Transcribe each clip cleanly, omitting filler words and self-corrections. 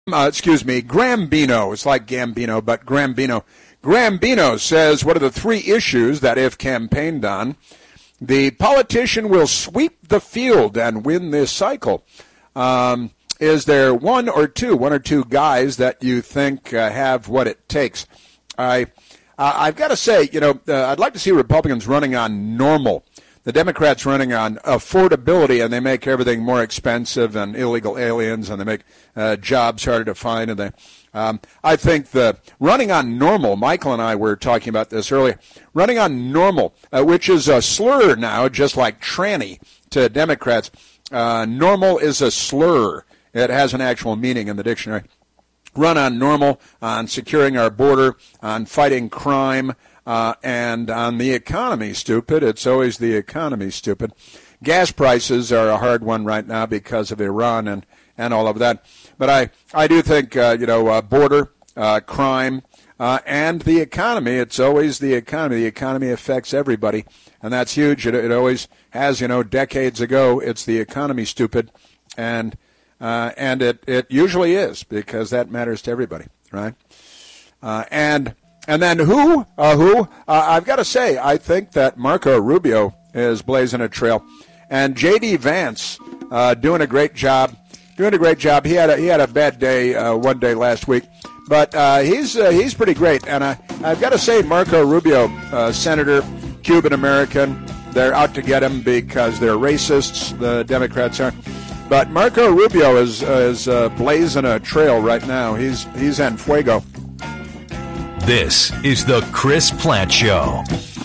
Grambino. It's like Gambino, but Grambino. Grambino says, what are the three issues that, if campaigned on, the politician will sweep the field and win this cycle? Is there one or two guys that you think have what it takes? I've got to say, I'd like to see Republicans running on normal. The Democrats running on affordability, and they make everything more expensive and illegal aliens, and they make jobs harder to find. And I think the running on normal, Michael and I were talking about this earlier, running on normal, which is a slur now, just like tranny to Democrats. Normal is a slur. It has an actual meaning in the dictionary. Run on normal, on securing our border, on fighting crime, and on the economy, stupid. It's always the economy, stupid. Gas prices are a hard one right now because of Iran and all of that. But I do think, border, crime, and the economy. It's always the economy. The economy affects everybody, and that's huge. It always has, decades ago. It's the economy, stupid, and it usually is, because that matters to everybody, right? And then who? I've got to say, I think that Marco Rubio is blazing a trail, and J.D. Vance doing a great job. He had a bad day one day last week, but he's pretty great. And I've got to say, Marco Rubio, Senator, Cuban American, they're out to get him because they're racists. The Democrats are. But Marco Rubio is blazing a trail right now. He's en fuego. This is the Chris Plante Show.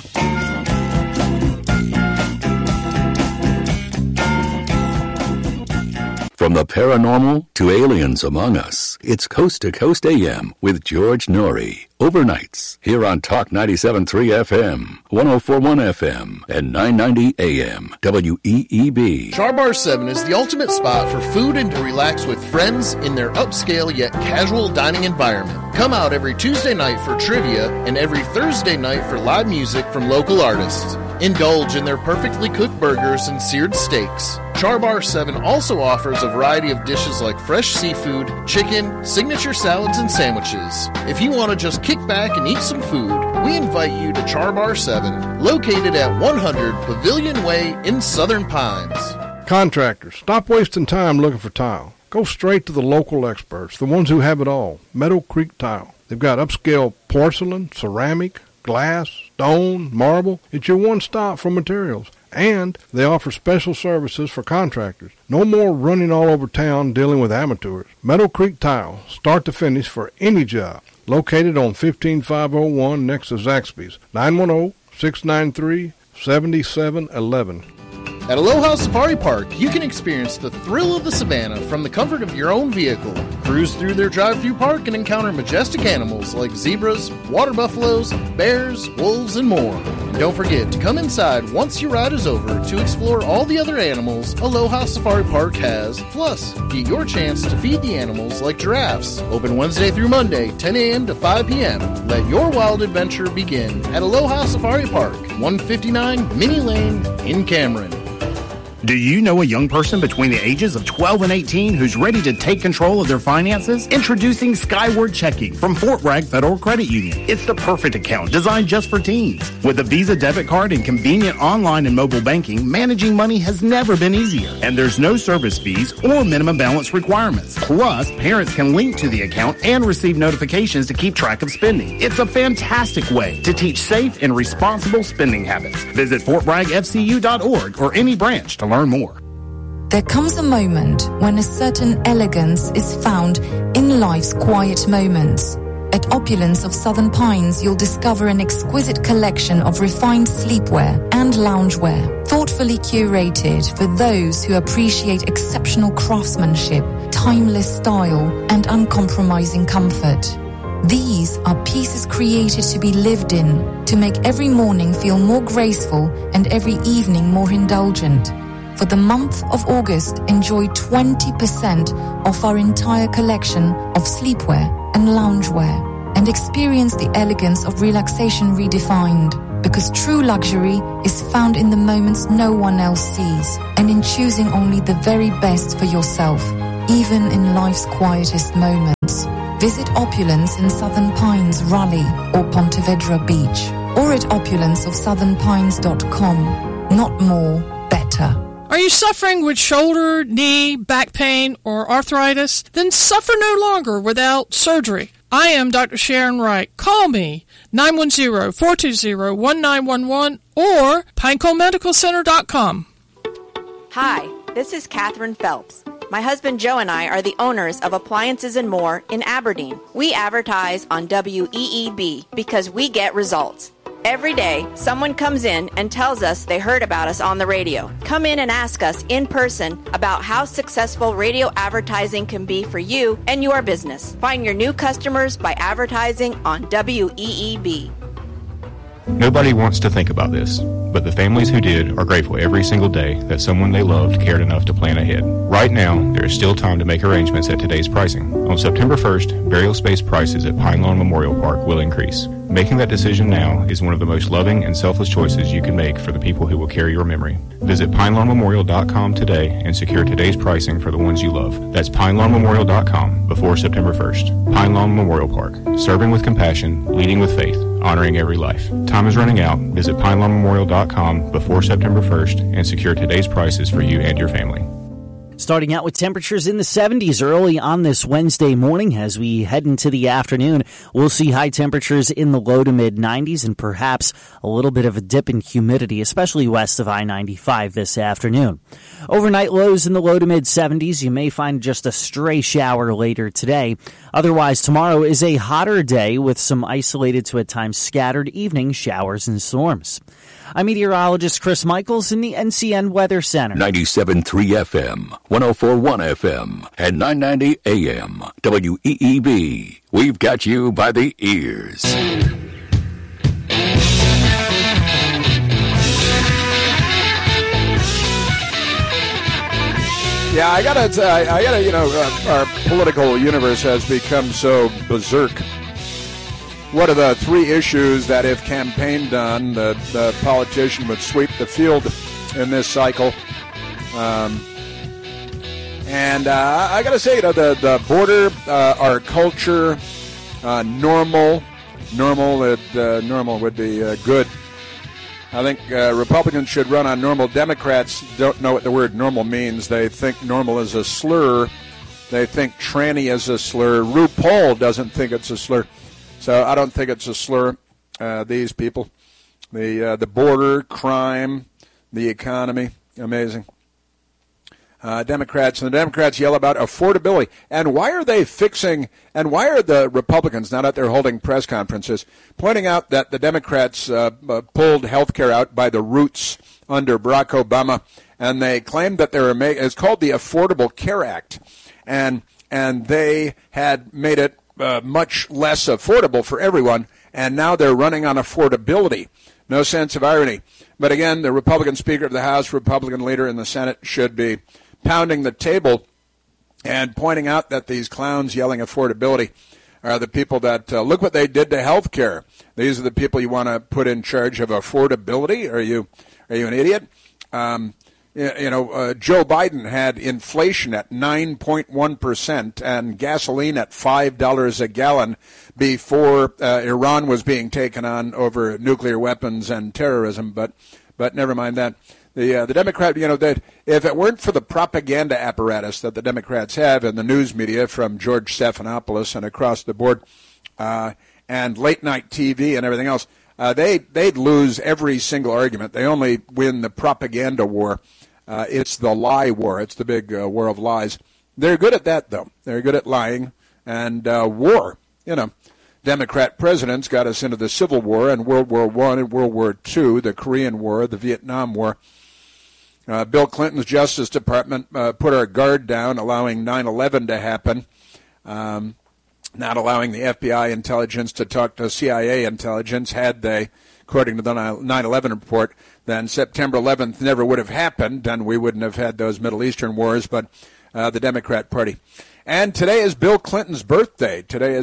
From the paranormal to aliens among us, it's Coast to Coast AM with George Norrie. Overnights here on Talk 97.3 FM, 104.1 FM, and 990 AM, WEEB. Char Bar 7 is the ultimate spot for food and to relax with friends in their upscale yet casual dining environment. Come out every Tuesday night for trivia and every Thursday night for live music from local artists. Indulge in their perfectly cooked burgers and seared steaks. Char Bar 7 also offers a variety of dishes like fresh seafood, chicken, signature salads, and sandwiches. If you want to just kick back and eat some food, we invite you to Char Bar 7, located at 100 Pavilion Way in Southern Pines. Contractors, stop wasting time looking for tile. Go straight to the local experts, the ones who have it all. Meadow Creek Tile. They've got upscale porcelain, ceramic, glass, stone, marble. It's your one stop for materials. And they offer special services for contractors. No more running all over town dealing with amateurs. Meadow Creek Tile, start to finish for any job. Located on 15501 next to Zaxby's. 910-693-7711. At Aloha Safari Park, you can experience the thrill of the savannah from the comfort of your own vehicle. Cruise through their drive-through park and encounter majestic animals like zebras, water buffaloes, bears, wolves, and more. And don't forget to come inside once your ride is over to explore all the other animals Aloha Safari Park has. Plus, get your chance to feed the animals like giraffes. Open Wednesday through Monday, 10 a.m. to 5 p.m. Let your wild adventure begin at Aloha Safari Park, 159 Minnie Lane in Cameron. Do you know a young person between the ages of 12 and 18 who's ready to take control of their finances? Introducing Skyward Checking from Fort Bragg Federal Credit Union. It's the perfect account designed just for teens. With a Visa debit card and convenient online and mobile banking, managing money has never been easier. And there's no service fees or minimum balance requirements. Plus, parents can link to the account and receive notifications to keep track of spending. It's a fantastic way to teach safe and responsible spending habits. Visit FortBraggFCU.org or any branch to learn more. There comes a moment when a certain elegance is found in life's quiet moments. At Opulence of Southern Pines, you'll discover an exquisite collection of refined sleepwear and loungewear, thoughtfully curated for those who appreciate exceptional craftsmanship, timeless style, and uncompromising comfort. These are pieces created to be lived in, to make every morning feel more graceful and every evening more indulgent. For the month of August, enjoy 20% off our entire collection of sleepwear and loungewear, and experience the elegance of relaxation redefined. Because true luxury is found in the moments no one else sees, and in choosing only the very best for yourself. even in life's quietest moments. Visit Opulence in Southern Pines, Raleigh, or Ponte Vedra Beach, or at opulenceofsouthernpines.com. Not more, better. Are you suffering with shoulder, knee, back pain, or arthritis? Then suffer no longer without surgery. I am Dr. Sharon Wright. Call me, 910-420-1911 or PineConeMedicalCenter.com. Hi, this is Catherine Phelps. My husband Joe and I are the owners of Appliances and More in Aberdeen. We advertise on WEEB because we get results. Every day, someone comes in and tells us they heard about us on the radio. Come in and ask us in person about how successful radio advertising can be for you and your business. Find your new customers by advertising on WEEB. Nobody wants to think about this, but the families who did are grateful every single day that someone they loved cared enough to plan ahead. Right now, there is still time to make arrangements at today's pricing. On September 1st, burial space prices at Pine Lawn Memorial Park will increase. Making that decision now is one of the most loving and selfless choices you can make for the people who will carry your memory. Visit PineLawnMemorial.com today and secure today's pricing for the ones you love. That's PineLawnMemorial.com before September 1st. Pine Lawn Memorial Park. Serving with compassion, leading with faith, honoring every life. Time is running out. Visit PineLawnMemorial.com before September 1st and secure today's prices for you and your family. Starting out with temperatures in the 70s early on this Wednesday morning. As we head into the afternoon, we'll see high temperatures in the low to mid 90s and perhaps a little bit of a dip in humidity, especially west of I-95 this afternoon. Overnight lows in the low to mid 70s. You may find just a stray shower later today. Otherwise, tomorrow is a hotter day with some isolated to at times scattered evening showers and storms. I'm meteorologist Chris Michaels in the NCN Weather Center. 97.3 FM, 104.1 FM, and 990 AM. WEEB. We've got you by the ears. Yeah, I gotta, our political universe has become so berserk. What are the three issues that, if campaigned on, the politician would sweep the field in this cycle? And I got to say, the border, our culture, normal would be good. I think Republicans should run on normal. Democrats don't know what the word normal means. They think normal is a slur. They think tranny is a slur. RuPaul doesn't think it's a slur. So I don't think it's a slur, these people. The border, crime, the economy, amazing. The Democrats yell about affordability. And why are they and why are the Republicans, now that they're holding press conferences, pointing out that the Democrats pulled health care out by the roots under Barack Obama, and they claim that it's called the Affordable Care Act, and they had made it much less affordable for everyone, and now they're running on affordability. No sense of irony. But again, the Republican Speaker of the House, Republican leader in the Senate should be pounding the table and pointing out that these clowns yelling affordability are the people that, look what they did to health care. These are the people you want to put in charge of affordability? Are you an idiot? Joe Biden had inflation at 9.1% and gasoline at $5 a gallon before Iran was being taken on over nuclear weapons and terrorism. But never mind that. The Democrat, that if it weren't for the propaganda apparatus that the Democrats have in the news media from George Stephanopoulos and across the board, and late night TV and everything else, they'd lose every single argument. They only win the propaganda war. It's the lie war. It's the big war of lies. They're good at that, though. They're good at lying and war. Democrat presidents got us into the Civil War and World War I and World War II, the Korean War, the Vietnam War. Bill Clinton's Justice Department put our guard down, allowing 9/11 to happen, not allowing the FBI intelligence to talk to CIA intelligence. Had they, according to the 9/11 report, then September 11th never would have happened, and we wouldn't have had those Middle Eastern wars, but the Democrat Party. And today is Bill Clinton's birthday.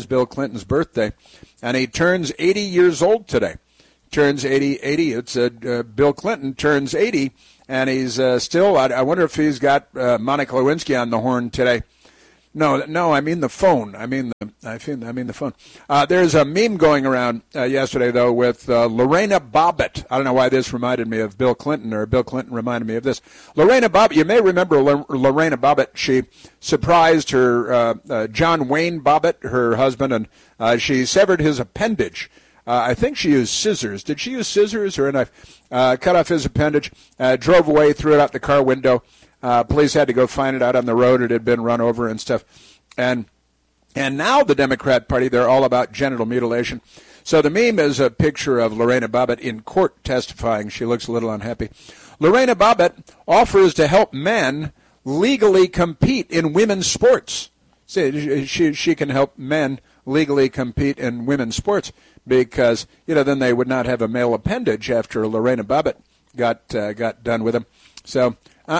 And he turns 80 years old today. Turns 80. It's Bill Clinton turns 80, and he's still, I wonder if he's got Monica Lewinsky on the horn today. No, I mean the phone. I mean the phone. There's a meme going around yesterday, though, with Lorena Bobbitt. I don't know why this reminded me of Bill Clinton, or Bill Clinton reminded me of this. Lorena Bobbitt, you may remember Lorena Bobbitt. She surprised her John Wayne Bobbitt, her husband, and she severed his appendage. I think she used scissors. Did she use scissors or a knife? Cut off his appendage, drove away, threw it out the car window. Police had to go find it out on the road. It had been run over and stuff. And now the Democrat Party, they're all about genital mutilation. So the meme is a picture of Lorena Bobbitt in court testifying. She looks a little unhappy. Lorena Bobbitt offers to help men legally compete in women's sports. See, she can help men legally compete in women's sports because, then they would not have a male appendage after Lorena Bobbitt got done with them. So,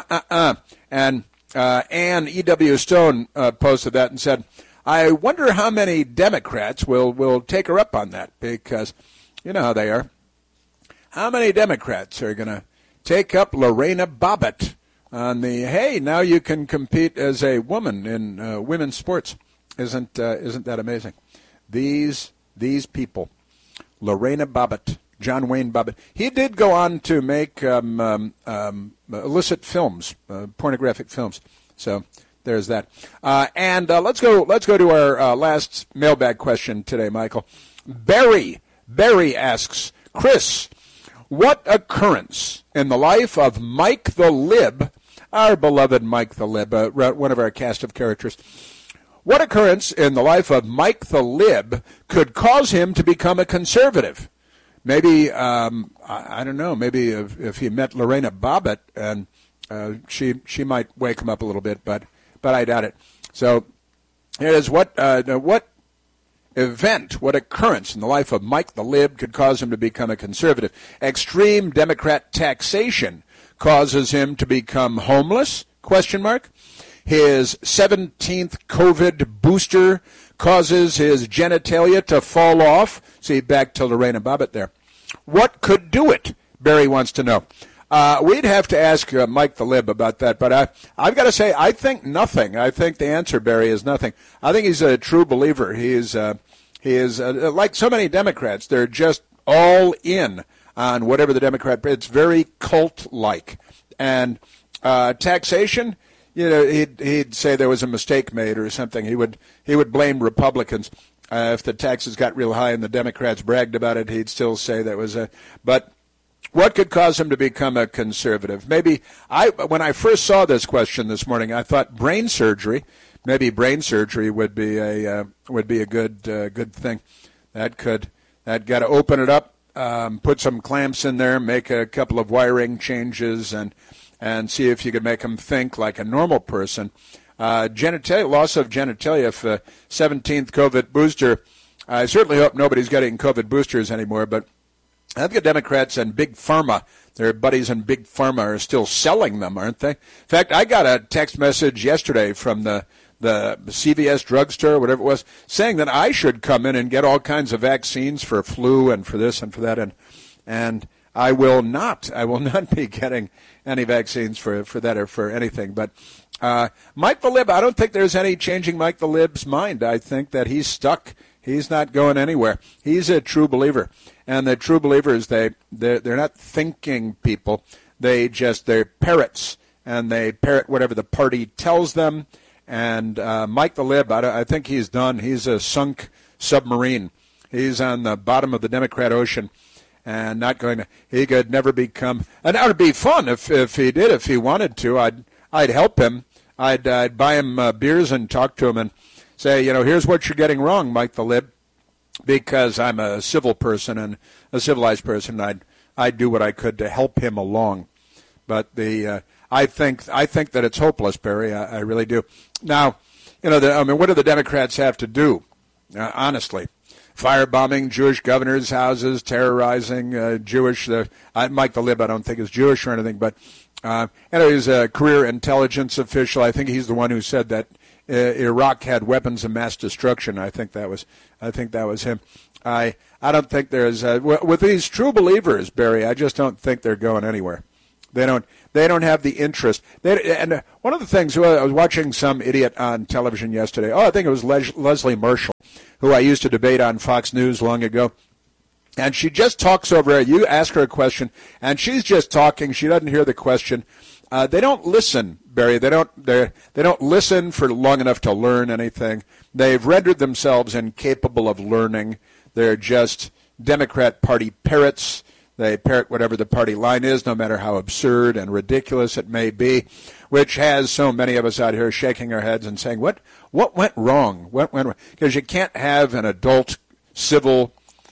And Ann E.W. Stone posted that and said, I wonder how many Democrats will take her up on that, because you know how they are. How many Democrats are going to take up Lorena Bobbitt on the, hey, now you can compete as a woman in women's sports? Isn't that amazing? These people, Lorena Bobbitt, John Wayne Bobbitt. He did go on to make illicit films, pornographic films. So there's that. And let's go to our last mailbag question today, Michael. Barry asks, Chris, what occurrence in the life of Mike the Lib, our beloved Mike the Lib, one of our cast of characters, what occurrence in the life of Mike the Lib could cause him to become a conservative? Maybe, I don't know, maybe if he met Lorena Bobbitt, and she might wake him up a little bit, but I doubt it. So here it is, what event, what occurrence in the life of Mike the Lib could cause him to become a conservative? Extreme Democrat taxation causes him to become homeless, ? His 17th COVID booster causes his genitalia to fall off. See, back to Lorena Bobbitt there. What could do it? Barry wants to know. We'd have to ask Mike the Lib about that, but I've got to say, I think nothing. I think the answer, Barry, is nothing. I think he's a true believer. He is like so many Democrats. They're just all in on whatever the Democrat. It's very cult-like. And taxation, he'd say there was a mistake made or something. He would blame Republicans. If the taxes got real high and the Democrats bragged about it, he'd still say that was a. But what could cause him to become a conservative? Maybe when I first saw this question this morning, I thought brain surgery. Maybe brain surgery would be a good thing. That got to open it up, put some clamps in there, make a couple of wiring changes, and see if you could make them think like a normal person. Genitalia, loss of genitalia, 17th COVID booster. I certainly hope nobody's getting COVID boosters anymore, but I think the Democrats and Big Pharma, their buddies in Big Pharma, are still selling them, aren't they? In fact, I got a text message yesterday from the CVS drugstore, whatever it was, saying that I should come in and get all kinds of vaccines for flu and for this and for that, and I will not be getting any vaccines for that or for anything. But Mike the Lib, I don't think there's any changing Mike the Lib's mind. I think that he's stuck. He's not going anywhere. He's a true believer. And the true believers, they're not thinking people. They're parrots, and they parrot whatever the party tells them. And Mike the Lib, I think he's done. He's a sunk submarine. He's on the bottom of the Democrat Ocean. And not going to. He could never become. And that would be fun if he did. If he wanted to, I'd help him. I'd buy him beers and talk to him and say, here's what you're getting wrong, Mike the Lib, because I'm a civil person and a civilized person. I'd do what I could to help him along. But I think that it's hopeless, Barry. I really do. Now, what do the Democrats have to do? Honestly. Firebombing Jewish governors' houses, terrorizing Jewish. Mike the Lib, I don't think is Jewish or anything, but he's a career intelligence official. I think he's the one who said that Iraq had weapons of mass destruction. I think that was him. I don't think there's with these true believers, Barry. I just don't think they're going anywhere. They don't have the interest. And one of the things, I was watching some idiot on television yesterday. I think it was Leslie Marshall, who I used to debate on Fox News long ago. And she just talks over it. You ask her a question, and she's just talking. She doesn't hear the question. They don't listen, Barry. They don't listen for long enough to learn anything. They've rendered themselves incapable of learning. They're just Democrat Party parrots. They parrot whatever the party line is, no matter how absurd and ridiculous it may be, which has so many of us out here shaking our heads and saying, what went wrong? What went wrong? Because you can't have an adult, civil,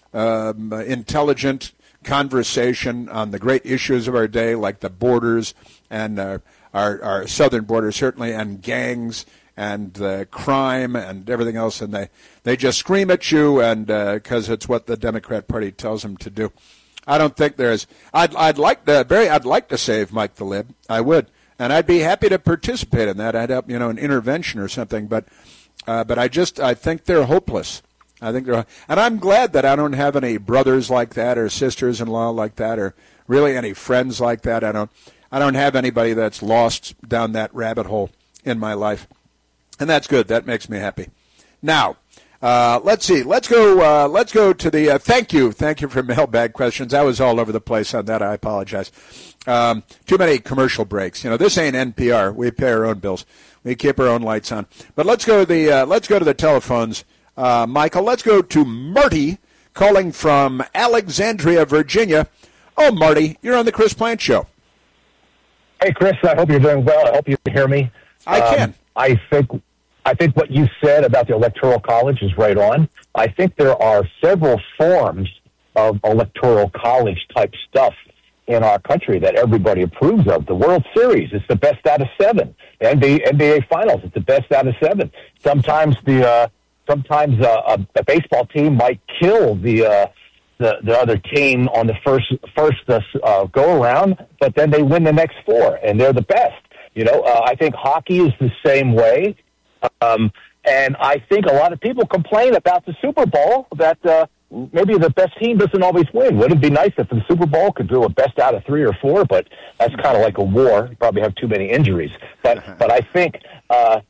intelligent conversation on the great issues of our day, like the borders and our southern border, certainly, and gangs and crime and everything else. And they just scream at you, and because it's what the Democrat Party tells them to do. I don't think there's. I'd like to, Barry. I'd like to save Mike the Lib. I would, and I'd be happy to participate in that. I'd help, an intervention or something. But I think they're hopeless. And I'm glad that I don't have any brothers like that or sisters-in-law like that or really any friends like that. I don't have anybody that's lost down that rabbit hole in my life, and that's good. That makes me happy. Now. Let's see. Let's go to the thank you for mailbag questions. I was all over the place on that. I apologize. Too many commercial breaks. This ain't NPR. We pay our own bills. We keep our own lights on. But let's go to the telephones. Michael, let's go to Marty calling from Alexandria, Virginia. Oh, Marty, you're on the Chris Plante Show. Hey, Chris. I hope you're doing well. I hope you can hear me. I can. I think what you said about the Electoral College is right on. I think there are several forms of Electoral College type stuff in our country that everybody approves of. The World Series is the best out of 7. The NBA Finals is the best out of 7. Sometimes a baseball team might kill the other team on the first go around, but then they win the next 4 and they're the best. I think hockey is the same way. And I think a lot of people complain about the Super Bowl that maybe the best team doesn't always win. Wouldn't it be nice if the Super Bowl could do a best out of 3 or 4? But that's kind of like a war. You probably have too many injuries. But I think that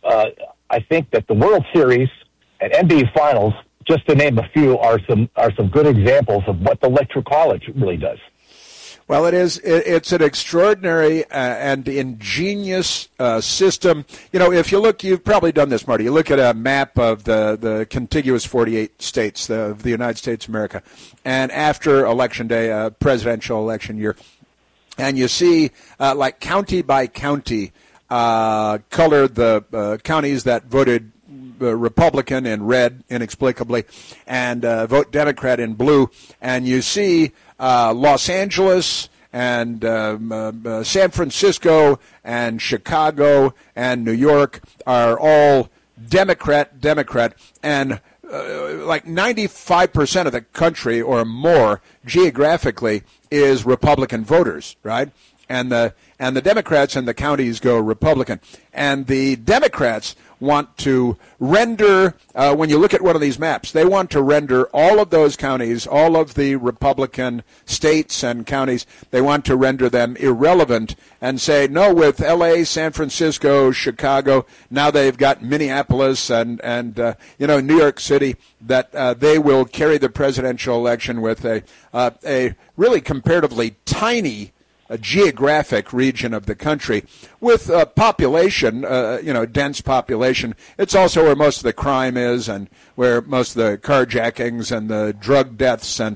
the World Series and NBA Finals, just to name a few, are some good examples of what the Electoral College really does. Well, it is. It's an extraordinary and ingenious system. If you look, you've probably done this, Marty. You look at a map of the contiguous 48 states of the United States of America, and after Election Day, presidential election year, and you see, like county by county, colored the counties that voted Republican in red, inexplicably, and vote Democrat in blue, and you see Los Angeles and San Francisco and Chicago and New York are all Democrat, and like 95% of the country or more geographically is Republican voters, right? And the Democrats in the counties go Republican. And the Democrats want to render, when you look at one of these maps, they want to render all of those counties, all of the Republican states and counties, they want to render them irrelevant and say, no, with L.A., San Francisco, Chicago, now they've got Minneapolis and New York City, that they will carry the presidential election with a really comparatively tiny a geographic region of the country with a population, dense population. It's also where most of the crime is and where most of the carjackings and the drug deaths and,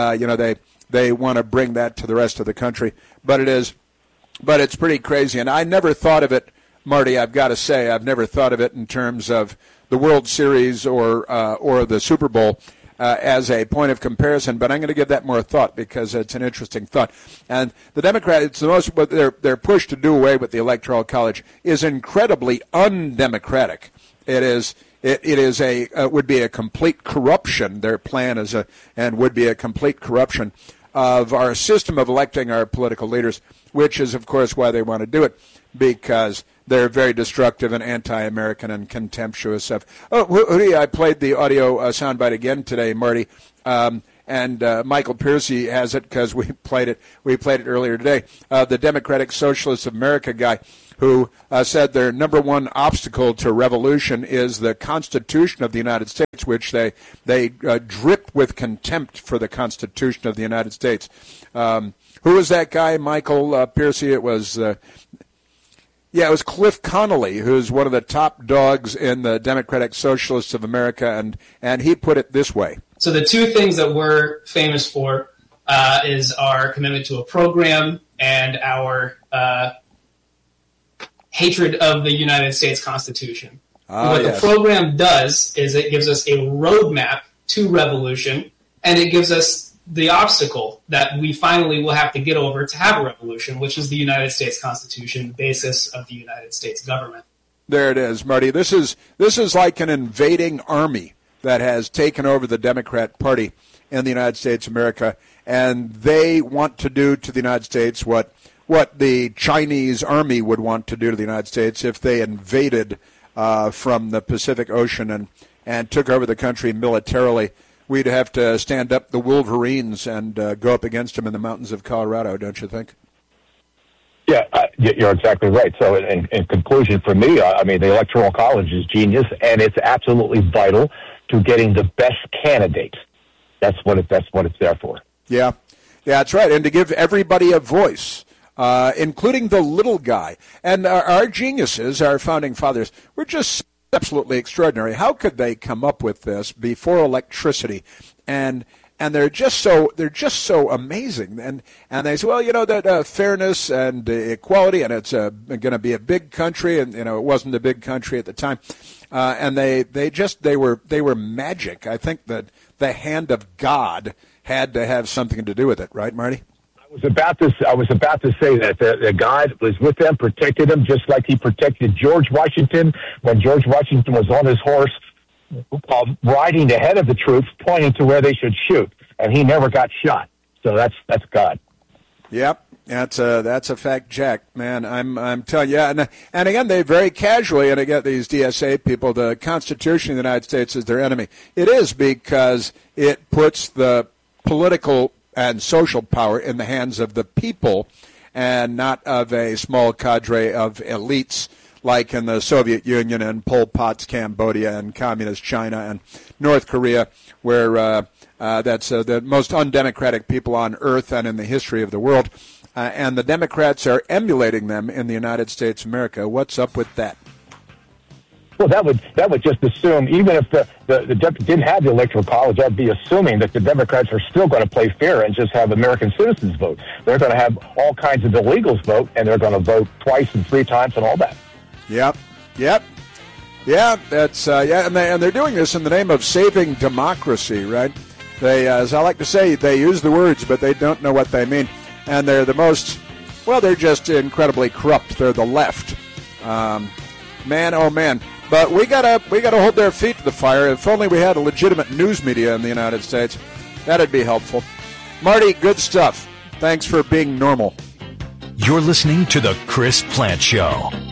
they want to bring that to the rest of the country. But it's pretty crazy. And I never thought of it, Marty, I've got to say, I've never thought of it in terms of the World Series or the Super Bowl as a point of comparison, but I'm going to give that more thought because it's an interesting thought. And the Democrat, it's the most, what their push to do away with the Electoral College is incredibly undemocratic. It would be a complete corruption. Their plan would be a complete corruption of our system of electing our political leaders, which is, of course, why they want to do it, because they're very destructive and anti-American and contemptuous of. I played the audio soundbite again today, Marty. and Michael Piercy has it because we played it earlier today. The Democratic Socialists of America guy who said their number one obstacle to revolution is the Constitution of the United States, which they drip with contempt for the Constitution of the United States. Who was that guy, Michael Piercy? It was Cliff Connolly, who's one of the top dogs in the Democratic Socialists of America, and he put it this way. So the two things that we're famous for is our commitment to a program and our hatred of the United States Constitution. The program does is it gives us a roadmap to revolution, and it gives us the obstacle that we finally will have to get over to have a revolution, which is the United States Constitution, the basis of the United States government. There it is, Marty. This is like an invading army that has taken over the Democrat Party in the United States of America, and they want to do to the United States what the Chinese army would want to do to the United States if they invaded from the Pacific Ocean and took over the country militarily. We'd have to stand up the Wolverines and go up against them in the mountains of Colorado, don't you think? Yeah, you're exactly right. So in conclusion, for me, the Electoral College is genius, and it's absolutely vital to getting the best candidates. That's what it's there for. Yeah, that's right, and to give everybody a voice, including the little guy. And our geniuses, our founding fathers, were just absolutely extraordinary. How could they come up with this before electricity? And they're just so amazing. And they say, well, that fairness and equality, and it's going to be a big country, and it wasn't a big country at the time. And they were magic. I think that the hand of God had to have something to do with it, right, Marty? I was about to say that the God was with them, protected them, just like he protected George Washington when George Washington was on his horse, riding ahead of the troops, pointing to where they should shoot, and he never got shot. So that's God. Yep, that's a fact, Jack. Man, I'm telling you. And again, they very casually, and again, these DSA people, the Constitution of the United States is their enemy. It is because it puts the political and social power in the hands of the people and not of a small cadre of elites like in the Soviet Union and Pol Pot's Cambodia and Communist China and North Korea, where that's the most undemocratic people on earth and in the history of the world. And the Democrats are emulating them in the United States of America. What's up with that? Well, that would just assume, even if the didn't have the Electoral College, I'd be assuming that the Democrats are still going to play fair and just have American citizens vote. They're going to have all kinds of illegals vote, and they're going to vote twice and three times and all that. Yep. Yeah, that's and they're doing this in the name of saving democracy, right? They, as I like to say, they use the words, but they don't know what they mean, and they're they're just incredibly corrupt. They're the left, man, oh man. But we gotta hold their feet to the fire. If only we had a legitimate news media in the United States, that'd be helpful. Marty, good stuff. Thanks for being normal. You're listening to The Chris Plante Show.